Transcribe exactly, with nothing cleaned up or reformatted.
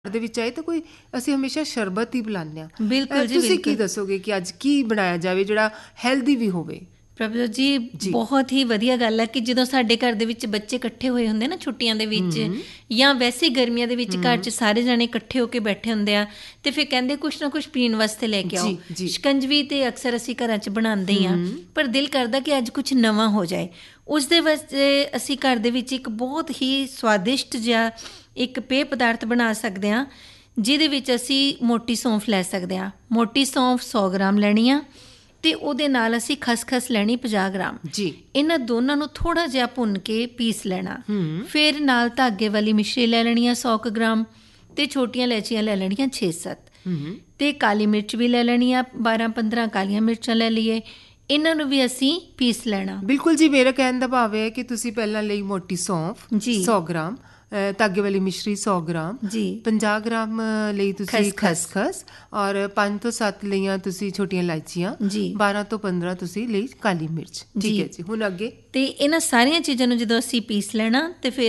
ਦੇ ਵਿੱਚ ਆਏ ਤਾਂ ਕੋਈ ਅਸੀਂ ਹਮੇਸ਼ਾ ਸ਼ਰਬਤ ਹੀ ਬਣਾਉਂਦੇ ਹਾਂ। ਬਿਲਕੁਲ ਜੀ, ਤੁਸੀਂ ਕੀ ਬਿਲਕੁਲ। ਦੱਸੋਗੇ ਕਿ ਅੱਜ ਕੀ ਬਣਾਇਆ ਜਾਵੇ ਜਿਹੜਾ ਹੈਲਦੀ ਵੀ ਹੋਵੇ? ਪ੍ਰਭਜੋਤ ਜੀ, ਬਹੁਤ ਹੀ ਵਧੀਆ ਗੱਲ ਹੈ ਕਿ ਜਦੋਂ ਸਾਡੇ ਘਰ ਦੇ ਵਿੱਚ ਬੱਚੇ ਇਕੱਠੇ ਹੋਏ ਹੁੰਦੇ ਨਾ ਛੁੱਟੀਆਂ ਦੇ ਵਿੱਚ, ਜਾਂ ਵੈਸੇ ਗਰਮੀਆਂ ਦੇ ਵਿੱਚ ਘਰ 'ਚ ਸਾਰੇ ਜਾਣੇ ਇਕੱਠੇ ਹੋ ਕੇ ਬੈਠੇ ਹੁੰਦੇ ਆ, ਤੇ ਫਿਰ ਕਹਿੰਦੇ ਕੁਛ ਨਾ ਕੁਛ ਪੀਣ ਵਾਸਤੇ ਲੈ ਕੇ ਆਓ। ਸ਼ਿਕੰਜਵੀ ਤੇ ਅਕਸਰ ਅਸੀਂ ਘਰਾਂ 'ਚ ਬਣਾਉਂਦੇ ਹੀ ਹਾਂ, ਪਰ ਦਿਲ ਕਰਦਾ ਕਿ ਅੱਜ ਕੁਛ ਨਵਾਂ ਹੋ ਜਾਏ। ਉਸ ਦੇ ਵਾਸਤੇ ਅਸੀਂ ਘਰ ਦੇ ਵਿੱਚ ਇੱਕ ਬਹੁਤ ਹੀ ਸਵਾਦਿਸ਼ਟ ਜਿਹਾ ਇੱਕ ਪੇਅ ਪਦਾਰਥ ਬਣਾ ਸਕਦੇ ਹਾਂ, ਜਿਹਦੇ ਵਿੱਚ ਅਸੀਂ ਮੋਟੀ ਸੌਂਫ ਲੈ ਸਕਦੇ ਹਾਂ। ਮੋਟੀ ਸੌਂਫ ਸੌ ਗ੍ਰਾਮ ਲੈਣੀ ਆ, ਅਤੇ ਉਹਦੇ ਨਾਲ ਅਸੀਂ ਖਸਖਸ ਲੈਣੀ ਪੰਜਾਹ ਗ੍ਰਾਮ। ਜੀ, ਇਹਨਾਂ ਦੋਨਾਂ ਨੂੰ ਥੋੜ੍ਹਾ ਜਿਹਾ ਭੁੰਨ ਕੇ ਪੀਸ ਲੈਣਾ। ਫਿਰ ਨਾਲ ਧਾਗੇ ਵਾਲੀ ਮਿਸ਼ਰੀ ਲੈ ਲੈਣੀ ਆ ਸੌ ਕੁ ਗ੍ਰਾਮ, ਅਤੇ ਛੋਟੀਆਂ ਇਲਾਇਚੀਆਂ ਲੈ ਲੈਣੀਆਂ ਛੇ ਸੱਤ, ਅਤੇ ਕਾਲੀ ਮਿਰਚ ਵੀ ਲੈ ਲੈਣੀ ਆ ਬਾਰਾਂ ਪੰਦਰਾਂ ਕਾਲੀਆਂ ਮਿਰਚਾਂ ਲੈ ਲਈਏ। ਇਹਨਾਂ ਨੂੰ ਵੀ ਅਸੀਂ ਪੀਸ ਲੈਣਾ। ਬਿਲਕੁਲ ਜੀ, ਮੇਰਾ ਕਹਿਣ ਦਾ ਭਾਵ ਹੈ ਕਿ ਤੁਸੀਂ ਪਹਿਲਾਂ ਲਈ ਮੋਟੀ ਸੌਂਫ ਸੌ ਗ੍ਰਾਮ, ਧਾਗੇ ਵਾਲੀ ਮਿਸ਼ਰੀ ਸੌ ਗ੍ਰਾਮ, ਜੀ ਪੰਜਾਹ ਗ੍ਰਾਮ ਲਈ ਤੁਸੀਂ ਖਸਖਸ, ਔਰ ਪੰਜ ਤੋਂ ਸੱਤ ਲਈਆਂ ਤੁਸੀਂ ਛੋਟੀਆਂ ਇਲਾਇਚੀਆਂ, ਜੀ ਬਾਰਾਂ ਤੋਂ ਪੰਦਰਾਂ ਤੁਸੀਂ ਲਈ ਕਾਲੀ ਮਿਰਚ। ਠੀਕ ਹੈ ਜੀ, ਹੁਣ ਅੱਗੇ? ਤੇ ਇਹਨਾਂ ਸਾਰੀਆਂ ਚੀਜ਼ਾਂ ਨੂੰ ਜਦੋਂ ਅਸੀਂ ਪੀਸ ਲੈਣਾ, ਤੇ ਫਿਰ